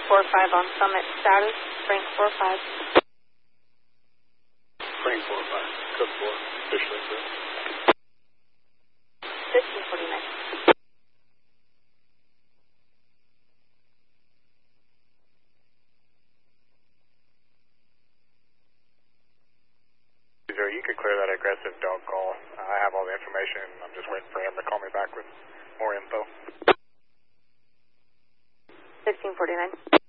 4-5 on Summit. Status, Frank 4-5. Frank 4-5. Code 4. Officially approved. 1549. You could clear that aggressive dog call. I have all the information. I'm just waiting for him to call me back with more info. 1549.